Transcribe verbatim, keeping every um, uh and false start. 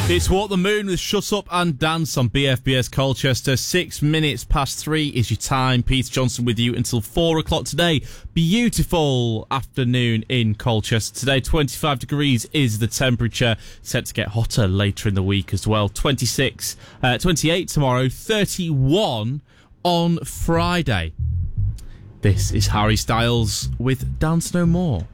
It's Walk the Moon with Shut Up and Dance on B F B S Colchester. Six minutes past three is your time. Peter Johnson with you until four o'clock today. Beautiful afternoon in Colchester. Today, twenty-five degrees is the temperature. Set to get hotter later in the week as well. twenty-six, uh, twenty-eight tomorrow, thirty-one on Friday. This is Harry Styles with Dance No More.